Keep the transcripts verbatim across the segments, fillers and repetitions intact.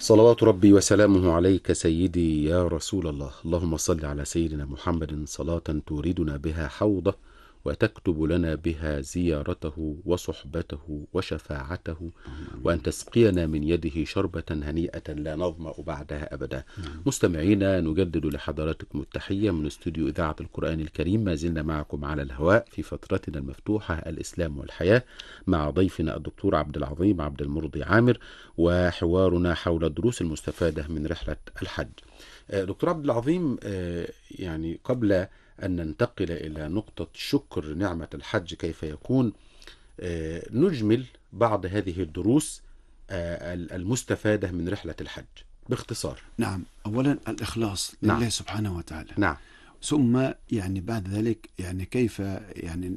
صلوات ربي وسلامه عليك سيدي يا رسول الله. اللهم صل على سيدنا محمد صلاة توردنا بها حوضه وتكتب لنا بها زيارته وصحبته وشفاعته، وأن تسقينا من يده شربة هنيئة لا نظمأ بعدها أبدا. مستمعينا، نجدد لحضراتكم التحية من استوديو إذاعة القرآن الكريم. ما زلنا معكم على الهواء في فترتنا المفتوحة الإسلام والحياة مع ضيفنا الدكتور عبد العظيم عبد المرضي عامر، وحوارنا حول الدروس المستفادة من رحلة الحج. دكتور عبد العظيم، يعني قبل أن ننتقل إلى نقطة شكر نعمة الحج كيف يكون، نجمل بعض هذه الدروس المستفادة من رحلة الحج باختصار. نعم، أولا الإخلاص لله نعم. سبحانه وتعالى. نعم. ثم يعني بعد ذلك يعني كيف يعني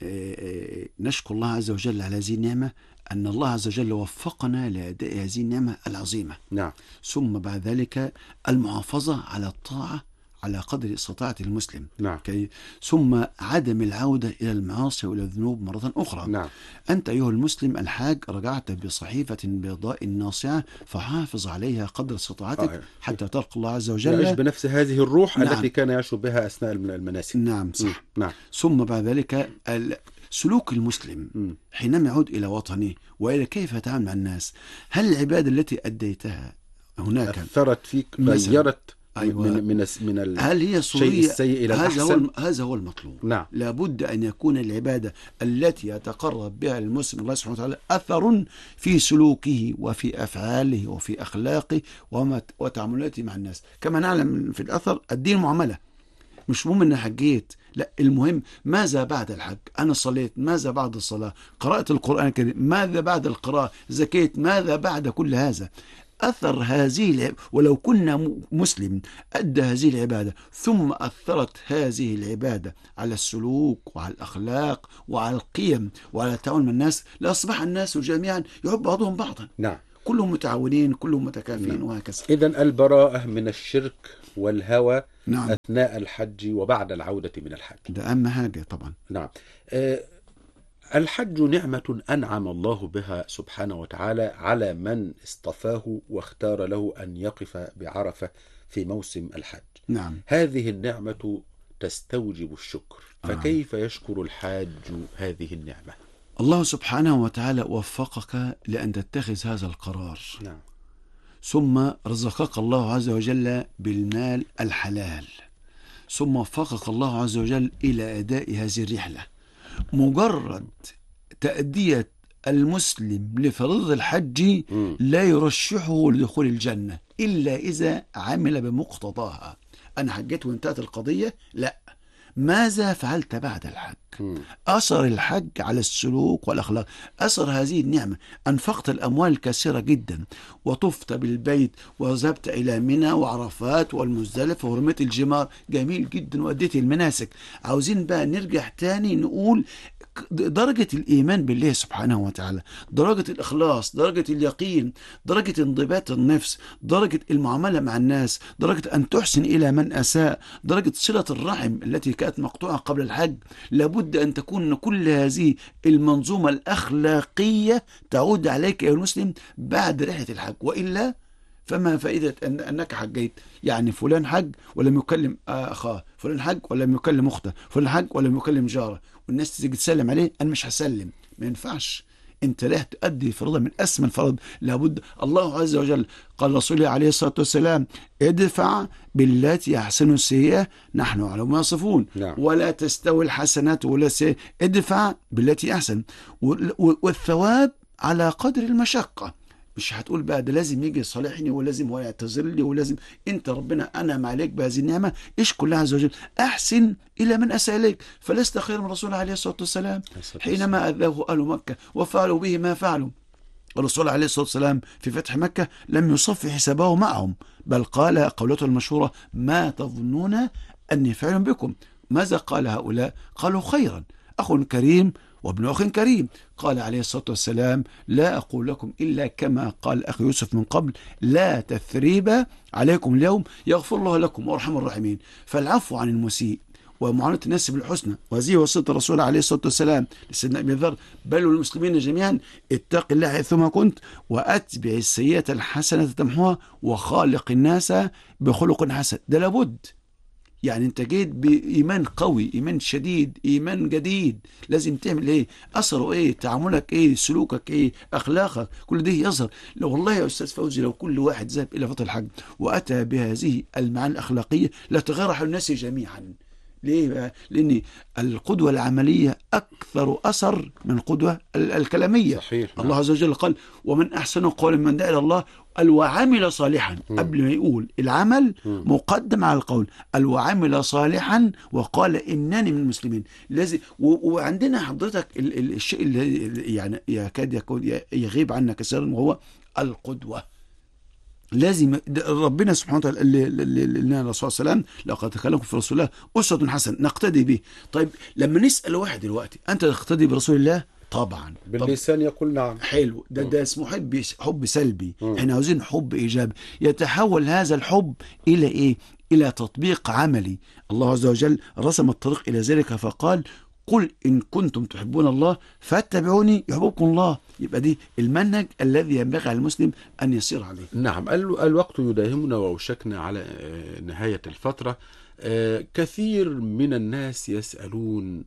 نشكر الله عز وجل على هذه النعمة، أن الله عز وجل وفقنا لأداء هذه النعمة العظيمة. نعم. ثم بعد ذلك المحافظة على الطاعة على قدر استطاعة المسلم. نعم. كي ثم عدم العودة إلى المعاصي وإلى الذنوب مرة أخرى. نعم. أنت أيها المسلم الحاج رجعت بصحيفة بيضاء ناصعة، فحافظ عليها قدر استطاعتك آه. حتى تلقى الله عز وجل. يعيش بنفس هذه الروح نعم. التي كان يعيش بها أثناء المناسك. نعم صح. نعم. ثم بعد ذلك سلوك المسلم م. حينما يعود إلى وطنه وإلى كيف يتعامل مع الناس. هل العبادة التي أديتها هناك أثرت فيك، غيرت أيوة. من من من هل هي الشيء السيء إلى الأحسن؟ هذا هو هذا هو المطلوب. نعم. لابد أن يكون العبادة التي يتقرب بها المسلم الله سبحانه وتعالى أثر في سلوكه وفي أفعاله وفي أخلاقه وتعاملاته مع الناس. كما نعلم في الأثر الدين معاملة، مش مهم أن حجيت، لا، المهم ماذا بعد الحج. أنا صليت، ماذا بعد الصلاة؟ قرأت القرآن الكريم، ماذا بعد القراءة؟ زكيت، ماذا بعد كل هذا؟ أثر هذه العبادة، ولو كنا مسلم أدى هذه العبادة ثم أثرت هذه العبادة على السلوك وعلى الأخلاق وعلى القيم وعلى التعامل مع الناس، لأصبح الناس جميعا يحب بعضهم بعضا. نعم. كلهم متعاونين، كلهم متكافئين. نعم. وهكذا. إذن البراءة من الشرك والهوى. نعم. أثناء الحج وبعد العودة من الحج، ده أهم حاجة طبعا. نعم. أه الحج نعمة أنعم الله بها سبحانه وتعالى على من اصطفاه واختار له أن يقف بعرفة في موسم الحج. نعم. هذه النعمة تستوجب الشكر، فكيف يشكر الحاج هذه النعمة؟ الله سبحانه وتعالى وفقك لأن تتخذ هذا القرار. نعم. ثم رزقك الله عز وجل بالمال الحلال، ثم وفقك الله عز وجل إلى أداء هذه الرحلة. مجرد تأدية المسلم لفريضة الحج لا يرشحه لدخول الجنة إلا إذا عمل بمقتضاها. أنا حجيت وانتهت القضية؟ لا، ماذا فعلت بعد الحج؟ أثر الحج على السلوك والأخلاق، أثر هذه النعمة. أنفقت الأموال الكثيرة جدا، وطفت بالبيت، وذهبت إلى منى وعرفات والمزدلفة ورميت الجمار، جميل جدا، وأديت المناسك. عاوزين بقى نرجع تاني نقول درجة الإيمان بالله سبحانه وتعالى، درجة الإخلاص، درجة اليقين، درجة انضباط النفس، درجة المعاملة مع الناس، درجة أن تحسن إلى من أساء، درجة صلة الرحم التي كانت مقطوعة قبل الحج. لابد أن تكون كل هذه المنظومة الأخلاقية تعود عليك يا المسلم بعد رحلة الحج، وإلا فما فائدة أن أنك حجيت؟ يعني فلان حج ولم يكلم أخاه، فلان حج ولم يكلم أخته، فلان حج ولم يكلم جاره، والناس تيجي تسلم عليه، أنا مش هسلم. ما ينفعش. أنت لا تؤدي فرضا من أسمى الفرض. لابد الله عز وجل قال رسوله عليه الصلاة والسلام: ادفع بالتي أحسن السيئة نحن على ما يصفون. نعم. ولا تستوي الحسنات ولا السيئة، ادفع بالتي أحسن. والثواب على قدر المشقة. مش هتقول بقى ده لازم يجي يصالحني ولازم هو يعتذر لي ولازم. انت ربنا انعم عليك بهذه النعمه، اشكر الله عز وجل، احسن الى من اساء اليك، فلست خير من رسول عليه الصلاه والسلام حينما اذاه اهل مكه وفعلوا به ما فعلوا. الرسول عليه الصلاه والسلام في فتح مكه لم يصفي حسابه معهم، بل قال قولته المشهوره: ما تظنون اني فاعل بكم؟ ماذا قال هؤلاء؟ قالوا خيرا، اخ كريم وابن أخ كريم. قال عليه الصلاة والسلام: لا أقول لكم إلا كما قال أخي يوسف من قبل: لا تثريب عليكم اليوم يغفر الله لكم وارحم الراحمين. فالعفو عن المسيء ومعاملة الناس بالحسنى، وهذه وصية الرسول عليه الصلاة والسلام لسيدنا أبي ذر: بل المسلمين جميعا اتق الله حيثما كنت وأتبع السيئة الحسنة تمحوها وخالق الناس بخلق حسن. ده لابد، يعني انت جيت بإيمان قوي، إيمان شديد، إيمان جديد، لازم تعمل ايه؟ أثره ايه؟ تعاملك ايه؟ سلوكك ايه؟ أخلاقك، كل ده يظهر. لو والله يا أستاذ فوزي لو كل واحد ذهب إلى فضل الحج وأتى بهذه المعاني الأخلاقية لتغير حال الناس جميعا. ليه بقى؟ لأن القدوة العملية أكثر أثر من القدوة الكلامية. صحيح. الله عز وجل قال: ومن أحسن قولا من دعا إلى الله قال وعمل صالحا. م. قبل ما يقول العمل م. مقدم على القول، قال وعمل صالحا وقال إنني من المسلمين. لازم وعندنا حضرتك ال ال الشيء اللي يعني يكاد يكون يغيب عنا كثيرا وهو القدوة. لازم ربنا سبحانه وتعالى اللي الرسول صلى الله عليه وسلم: لقد تكلمكم في رسول الله أسوة حسنة نقتدي به. طيب لما نسأل واحد دلوقتي: أنت تقتدي برسول الله؟ طبعا. باللسان يقول نعم. حلو. ده ده اسمه حب حب سلبي. م. احنا عاوزين حب ايجابي، يتحول هذا الحب الى ايه؟ الى تطبيق عملي. الله عز وجل رسم الطريق الى ذلك فقال: قل إن كنتم تحبون الله فاتبعوني يحببكم الله. يبقى دي المنهج الذي ينبغي على المسلم أن يسير عليه. نعم. الوقت يداهمنا ووشكنا على نهاية الفترة. كثير من الناس يسألون: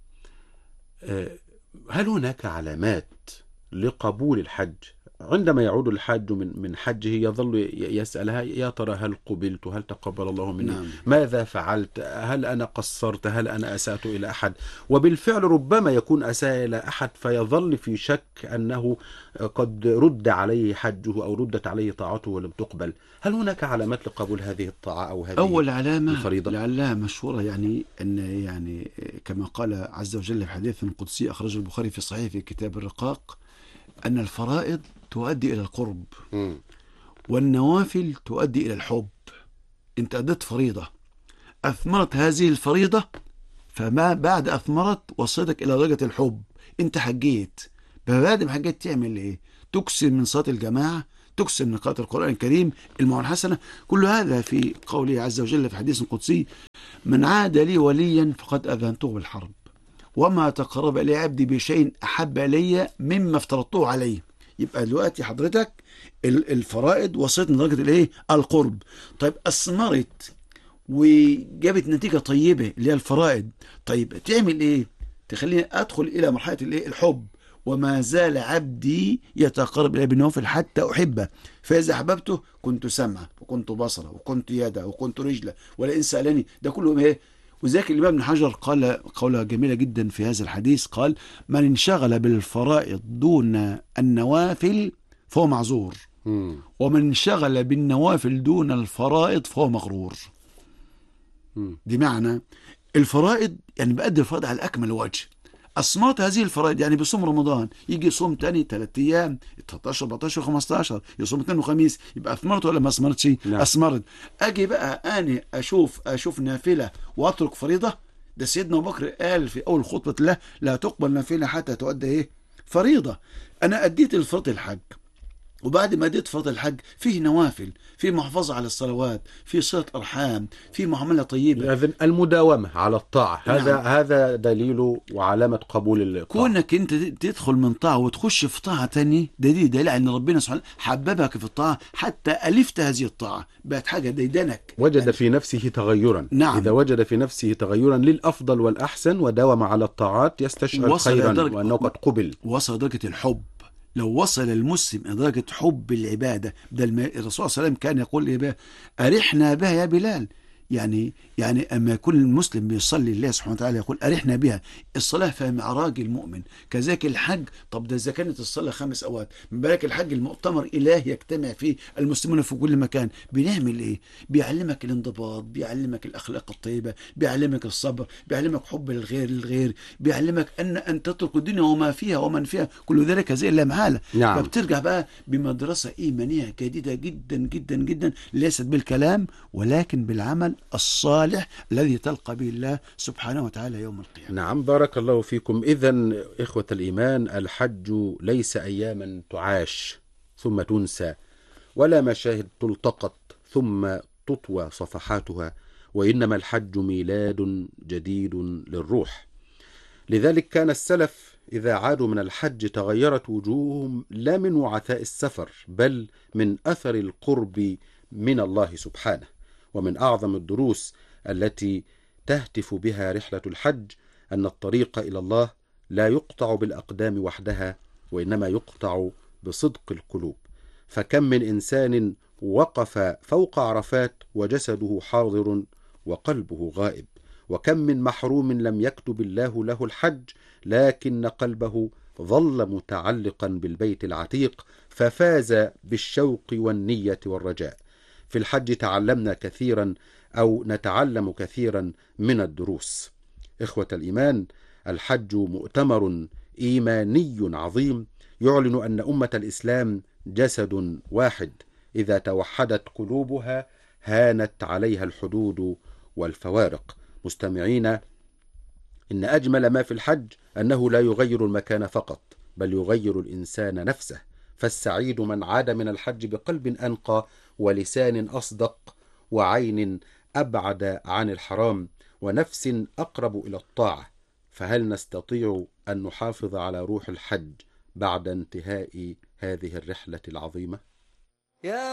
هل هناك علامات لقبول الحج؟ عندما يعود الحاج من من حجه يظل يسألها: يا ترى هل قبلت؟ هل تقبل الله مني؟ نعم. ماذا فعلت؟ هل أنا قصرت؟ هل أنا أسأت إلى أحد؟ وبالفعل ربما يكون أساء إلى أحد فيظل في شك أنه قد رد عليه حجه أو ردت عليه طاعته ولم تقبل. هل هناك علامات لقبول هذه الطاعة أو هذه أول علامة الفريضة؟ لعلها مشهورة، يعني أن يعني كما قال عز وجل في حديث قدسي أخرجه البخاري في صحيح في كتاب الرقاق: أن الفرائض تؤدي إلى القرب م. والنوافل تؤدي إلى الحب. أنت أدت فريضة، أثمرت هذه الفريضة، فما بعد أثمرت وصلتك إلى درجة الحب. أنت حجيت، فبعد ما حجيت تعمل إيه؟ تكسر من صلاة الجماعة، تكسر من قراءة القرآن الكريم، المعاملة الحسنة. كل هذا في قوله عز وجل في حديث قدسي: من عاد لي وليا فقد أذنته بالحرب وما تقرب إلي عبدي بشيء أحب إلي مما افترضته عليه. يبقى دلوقتي حضرتك الفرائض وصلت من درجة الايه؟ القرب. طيب أثمرت وجابت نتيجة طيبة اللي هي الفرائض. طيب تعمل ايه؟ تخليني أدخل إلى مرحلة الايه؟ الحب. وما زال عبدي يتقرب إلي بالنوافل حتى أحبه فإذا أحببته كنت سمعه وكنت بصره وكنت يده وكنت رجله ولئن سألني. ده كله ايه؟ وذلك الإمام ابن حجر قال قولة جميلة جدا في هذا الحديث، قال: من انشغل بالفرائض دون النوافل فهو معذور، م. ومن انشغل بالنوافل دون الفرائض فهو مغرور. م. دي معنى الفرائض يعني بأدي الفرائض على أكمل وجه. أثمرت هذه الفرائض، يعني بيصوم رمضان يجي يصوم تاني ثلاث أيام ثلاثة عشر أربعة عشر خمسة عشر، يصوم اثنين وخميس، يبقى أثمرت ولا ما أثمرتش؟ نعم. أثمرت. أجي بقى أنا أشوف أشوف نافلة وأترك فريضة. ده سيدنا أبو بكر قال في أول خطبة له: لا تقبل نافلة حتى تؤدي إيه؟ فريضة. أنا أديت الفرض الحج، وبعد ما اديت فرض الحج فيه نوافل، فيه محافظة على الصلوات، فيه صلة أرحام، فيه معاملة طيبة. إذن المداومة على الطاعة هذا نعم. هذا دليل وعلامة قبول الطاعة. كونك أنت تدخل من طاعة وتخش في طاعة تانية، ده دي دليل أن ربنا سبحانه حببك في الطاعة حتى ألفت هذه الطاعة، بقت حاجة ديدنك. وجد يعني في نفسه تغيرا. نعم. إذا وجد في نفسه تغيرا للأفضل والأحسن وداوم على الطاعات يستشعر خيرا وأنه قد قبل. وصل درجة الحب. لو وصل المسلم إلى درجة حب العبادة، بدل ما الرسول صلى الله عليه وسلم كان يقول إيه؟ أرحنا بها يا بلال. يعني يعني أما يكون المسلم بيصلي الله سبحانه وتعالى يقول أرحنا بها. الصلاة في معراج المؤمن، كذلك الحج. طب ده إذا كانت الصلاة خمس أوقات، من بالك الحج المؤتمر إله يجتمع فيه المسلمون في كل مكان. بنعمل إيه؟ بيعلمك الانضباط، بيعلمك الأخلاق الطيبة، بيعلمك الصبر، بيعلمك حب الغير للغير، بيعلمك أن أن تترك الدنيا وما فيها ومن فيها، كل ذلك زي لا محالة. نعم. فبترجع بقى بمدرسة إيمانية جديدة جدا جدا جدا، ليست بالكلام ولكن بالعمل الصالح الذي تلقى به الله سبحانه وتعالى يوم القيامة. نعم. بارك الله فيكم. إذن إخوة الإيمان، الحج ليس أياما تعاش ثم تنسى، ولا مشاهد تلتقط ثم تطوى صفحاتها، وإنما الحج ميلاد جديد للروح. لذلك كان السلف إذا عادوا من الحج تغيرت وجوههم لا من وعثاء السفر، بل من أثر القرب من الله سبحانه. ومن أعظم الدروس التي تهتف بها رحلة الحج أن الطريق إلى الله لا يقطع بالأقدام وحدها، وإنما يقطع بصدق القلوب. فكم من إنسان وقف فوق عرفات وجسده حاضر وقلبه غائب، وكم من محروم لم يكتب الله له الحج لكن قلبه ظل متعلقا بالبيت العتيق ففاز بالشوق والنية والرجاء. في الحج تعلمنا كثيرا أو نتعلم كثيرا من الدروس. إخوة الإيمان، الحج مؤتمر إيماني عظيم يعلن أن أمة الإسلام جسد واحد، إذا توحدت قلوبها هانت عليها الحدود والفوارق. مستمعين، إن أجمل ما في الحج أنه لا يغير المكان فقط، بل يغير الإنسان نفسه. فالسعيد من عاد من الحج بقلب أنقى ولسان أصدق وعين أبعد عن الحرام ونفس أقرب إلى الطاعة. فهل نستطيع أن نحافظ على روح الحج بعد انتهاء هذه الرحلة العظيمة؟